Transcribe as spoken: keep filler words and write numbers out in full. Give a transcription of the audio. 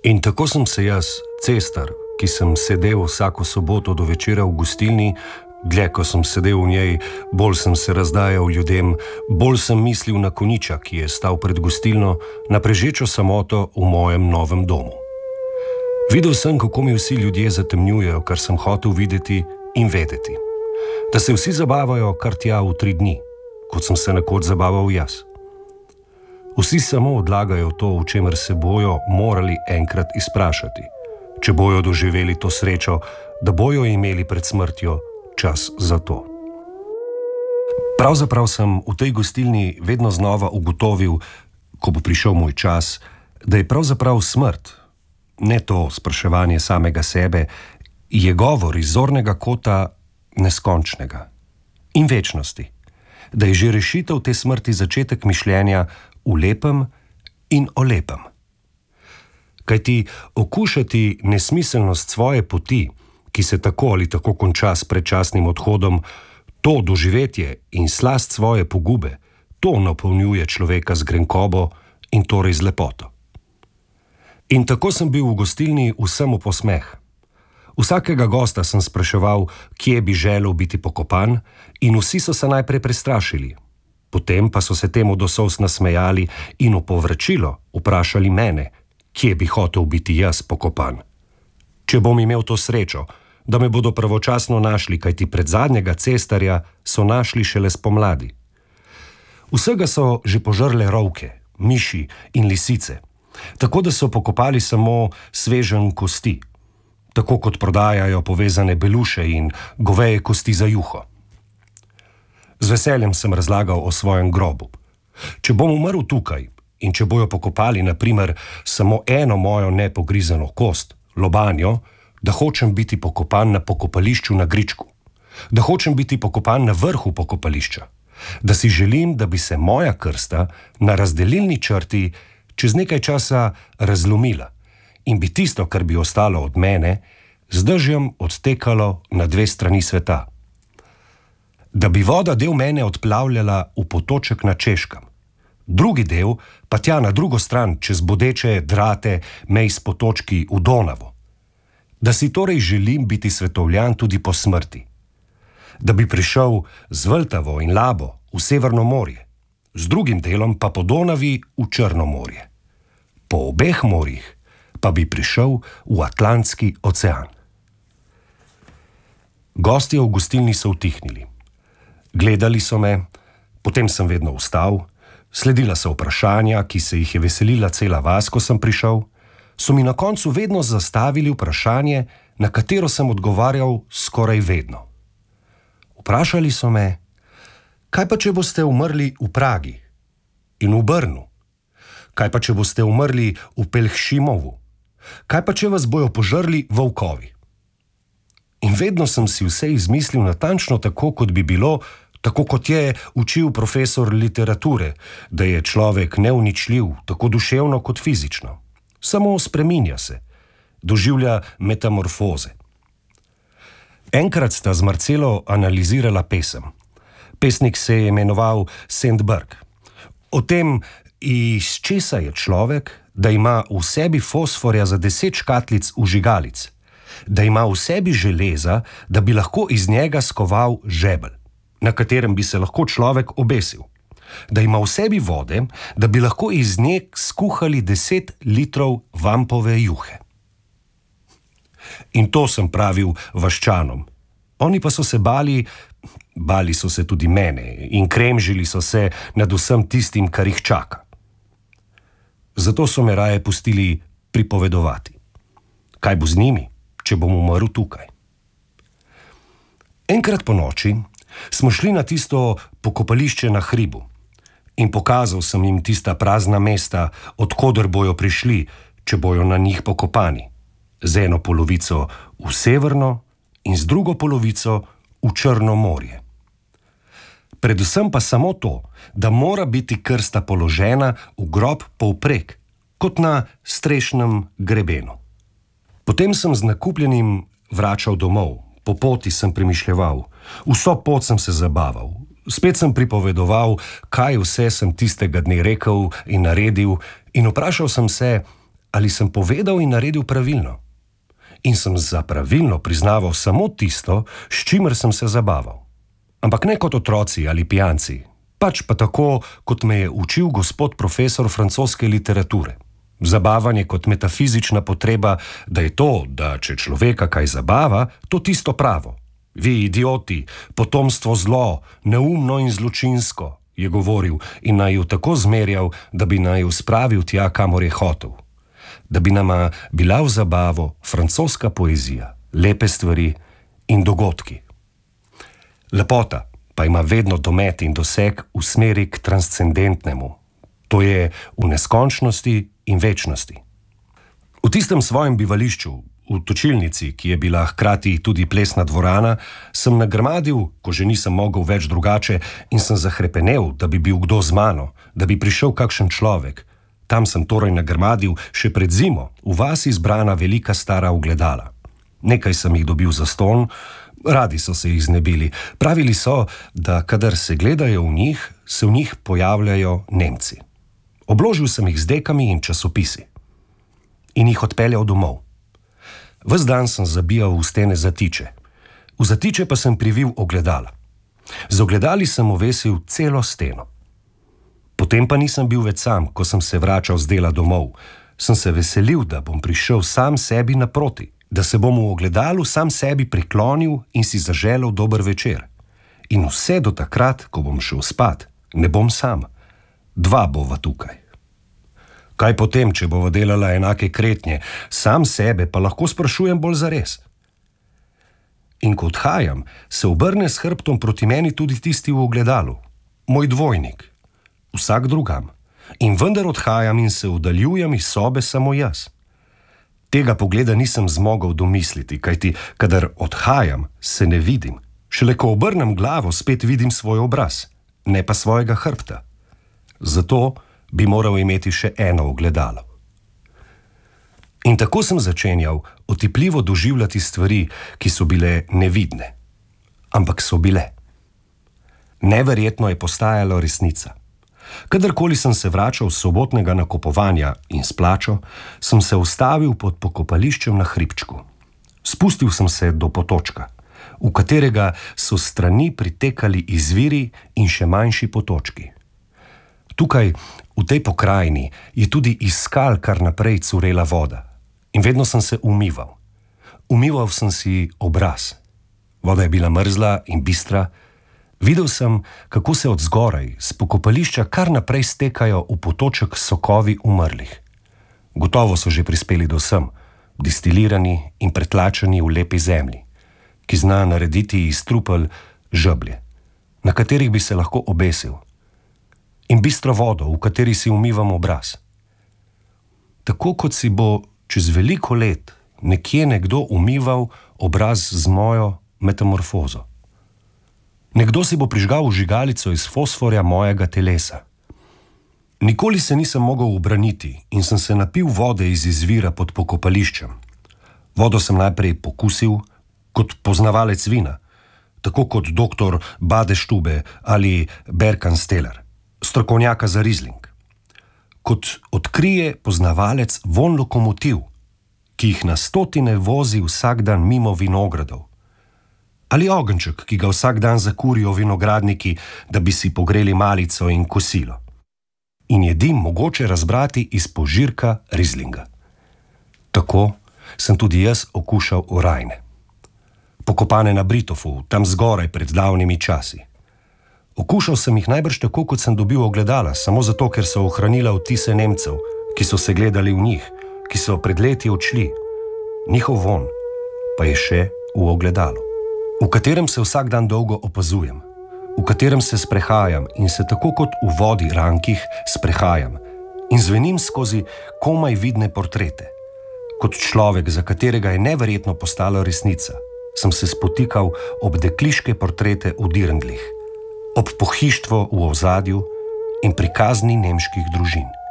In tako sem se jaz, cestar, ki sem sedel vsako soboto do večera v gostilni, dlje ko sem sedel v njej, bolj sem se razdajal ljudem, bolj sem mislil na konjiča, ki je stal pred gostilno, na prežečo samoto v mojem novem domu. Videl sem, kako mi vsi ljudje zatemnjujejo, kar sem hotel videti in vedeti. Da se vsi zabavajo kar tja v tri dni, kot sem se nekoč zabaval jaz. Vsi samo odlagajo to, o čemer se bojo morali enkrat izprašati, če bojo doživeli to srečo, da bojo imeli pred smrtjo čas za to. Pravzaprav sem v tej gostilni vedno znova ugotovil, ko bo prišel moj čas, da je pravzaprav smrt, ne to spraševanje samega sebe, je govor iz zornega kota neskončnega in večnosti, da je že rešitev te smrti začetek mišljenja v lepem in o lepem. Kajti okušati nesmiselnost svoje poti, ki se tako ali tako konča s predčasnim odhodom, to doživetje in slast svoje pogube, to napolnjuje človeka z grenkobo in torej z lepoto. In tako sem bil v gostilni vsemu posmeh. Vsakega gosta sem spraševal, kje bi želel biti pokopan, in vsi so se najprej prestrašili. Potem pa so se temu do solz nasmejali in v povračilo vprašali mene, kje bi hotel biti jaz pokopan. Če bom imel to srečo, da me bodo pravočasno našli, kajti pred zadnjega cestarja so našli šele spomladi. Vsega so že požrle rovke, miši in lisice, tako da so pokopali samo sveženj kosti, tako kot prodajajo povezane beluše in goveje kosti za juho. Z veseljem sem razlagal o svojem grobu. Če bom umrl tukaj in če bojo pokopali, na primer, samo eno mojo nepogrizano kost, lobanjo, da hočem biti pokopan na pokopališču na Gričku, da hočem biti pokopan na vrhu pokopališča, da si želim, da bi se moja krsta na razdelilni črti čez nekaj časa razlomila in bi tisto, kar bi ostalo od mene, z dežjem odtekalo na dve strani sveta. Da bi voda del mene odplavljala v potoček na Češkem, drugi del pa tja na drugo stran čez bodeče drate mej s potočki v Donavo. Da si torej želim biti svetovljan tudi po smrti. Da bi prišel z Vltavo in Labo v Severno morje, z drugim delom pa po Donavi v Črno morje. Po obeh morjih pa bi prišel v Atlantski ocean. Gostje v gostilni so utihnili. Gledali so me, potem sem vedno vstal, sledila so vprašanja, ki se jih je veselila cela vas, ko sem prišel, so mi na koncu vedno zastavili vprašanje, na katero sem odgovarjal skoraj vedno. Vprašali so me, kaj pa če boste umrli v Pragi in v Brnu? Kaj pa če boste umrli v Pelhšimovu? Kaj pa če vas bojo požrli volkovi? In vedno sem si vse izmislil natančno tako, kot bi bilo, tako kot je učil profesor literature, da je človek neuničljiv, tako duševno kot fizično. Samo spreminja se, doživlja metamorfoze. Enkrat sta z Marcelo analizirala pesem. Pesnik se je imenoval Sandberg. O tem, iz česa je človek, da ima v sebi fosforja za deset škatlic vžigalic, da ima v sebi železa, da bi lahko iz njega skoval žebelj, na katerem bi se lahko človek obesil, da ima v sebi vode, da bi lahko iz nje skuhali deset litrov vampove juhe. In to sem pravil vaščanom. Oni pa so se bali, bali so se tudi mene in kremžili so se nad vsem tistim, kar jih čaka. Zato so me raje pustili pripovedovati. Kaj bo z njimi, če bom umrl tukaj? Enkrat po noči smo šli na tisto pokopališče na hribu in pokazal sem jim tista prazna mesta, od koder bojo prišli, če bojo na njih pokopani, z eno polovico v Severno in z drugo polovico v Črno morje. Predvsem pa samo to, da mora biti krsta položena v grob povprek, kot na strešnem grebenu. Potem sem z nakupljenim vračal domov, po poti sem premišljeval, vso pot sem se zabaval, spet sem pripovedoval, kaj vse sem tistega dne rekel in naredil, in vprašal sem se, ali sem povedal in naredil pravilno. In sem za pravilno priznaval samo tisto, s čimer sem se zabaval. Ampak ne kot otroci ali pijanci, pač pa tako, kot me je učil gospod profesor francoske literature. Zabavanje kot metafizična potreba, da je to, da če človeka kaj zabava, to tisto pravo. Vi, idioti, potomstvo zlo, neumno in zločinsko, je govoril in naj ju tako zmerjal, da bi naj ju spravil tja, kamor je hotel. Da bi nama bila v zabavo francoska poezija, lepe stvari in dogodki. Lepota pa ima vedno domet in doseg v smeri k transcendentnemu, to je v neskončnosti in večnosti. V tistem svojem bivališču, v točilnici, ki je bila hkrati tudi plesna dvorana, sem nagrmadil, ko že nisem mogel več drugače, in sem zahrepenel, da bi bil kdo z mano, da bi prišel kakšen človek. Tam sem torej nagrmadil še pred zimo v vasi zbrana velika stara ogledala. Nekaj sem jih dobil zastonj, radi so se jih znebili. Pravili so, da kadar se gledajo v njih, se v njih pojavljajo Nemci. Obložil sem jih z dekami in časopisi. In jih odpeljal domov. Ves dan sem zabijal v stene zatiče. V zatiče pa sem privil ogledala. Z ogledali sem ovesil celo steno. Potem pa nisem bil več sam, ko sem se vračal z dela domov. Sem se veselil, da bom prišel sam sebi naproti, da se bom v ogledalu sam sebi priklonil in si zaželel dober večer. In vse do takrat, ko bom šel spat, ne bom sam. Dva bova tukaj. Kaj potem, če bova delala enake kretnje, sam sebe pa lahko sprašujem bolj zares. In ko odhajam, se obrne s hrbtom proti meni tudi tisti v ogledalu, moj dvojnik, vsak drugam. In vendar odhajam in se oddaljujem iz sobe samo jaz. Tega pogleda nisem zmogel domisliti, kajti kadar odhajam, se ne vidim. Šele ko obrnem glavo, spet vidim svoj obraz, ne pa svojega hrbta. Zato bi moral imeti še eno ogledalo. In tako sem začenjal otipljivo doživljati stvari, ki so bile nevidne. Ampak so bile. Neverjetno je postajalo resnica. Kadarkoli sem se vračal s sobotnega nakupovanja in splačo, sem se ustavil pod pokopališčem na hribčku. Spustil sem se do potočka, v katerega so strani pritekali izviri in še manjši potočki. Tukaj, v tej pokrajini, je tudi iz skal kar naprej curela voda. In vedno sem se umival. Umival sem si obraz. Voda je bila mrzla in bistra. Videl sem, kako se od zgoraj, z pokopališča kar naprej stekajo v potoček sokovi umrlih. Gotovo so že prispeli do sem, distilirani in pretlačeni v lepi zemlji, ki zna narediti iz trupel žeblje, na katerih bi se lahko obesil. In bistro vodo, v kateri si umivam obraz. Tako kot si bo čez veliko let nekje nekdo umival obraz z mojo metamorfozo. Nekdo si bo prižgal vžigalico iz fosforja mojega telesa. Nikoli se nisem mogel ubraniti in sem se napil vode iz izvira pod pokopališčem. Vodo sem najprej pokusil kot poznavalec vina, tako kot doktor Badeštube ali Berkansteller, strokovnjaka za rizling. Kot odkrije poznavalec vonj lokomotiv, ki jih na stotine vozi vsak dan mimo vinogradov. Ali ogenček, ki ga vsak dan zakurijo vinogradniki, da bi si pogreli malico in kosilo. In je dim mogoče razbrati iz požirka rizlinga. Tako sem tudi jaz okušal orajne. Pokopane na Britofu, tam zgoraj pred davnimi časi. Okušal sem jih najbrž tako, kot sem dobil ogledala, samo zato, ker so ohranila vtise Nemcev, ki so se gledali v njih, ki so pred leti odšli. Njihov von pa je še v ogledalu, v katerem se vsak dan dolgo opazujem, v katerem se sprehajam in se tako kot v vodi rankih sprehajam in zvenim skozi komaj vidne portrete. Kot človek, za katerega je neverjetno postala resnica, sem se spotikal ob dekliške portrete v dirndlih, ob pohištvo v ozadju in prikazni nemških družin.